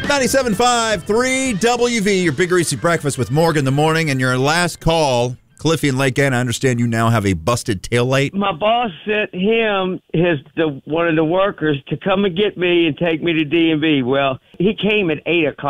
97.5, 3WV, your Big Greasy Breakfast with Morgan in the morning, and your last call, Cliffy in Lake Ann. I understand you now have a busted taillight. My boss sent him, one of the workers, to come and get me and take me to D&B. Well, he came at 8 o'clock.